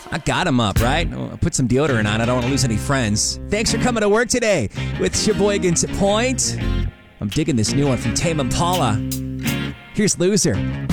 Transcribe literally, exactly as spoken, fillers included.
I got him up, right? I'll put some deodorant on. I don't want to lose any friends. Thanks for coming to work today with Sheboygan's Point. I'm digging this new one from Tame Impala. Here's Loser.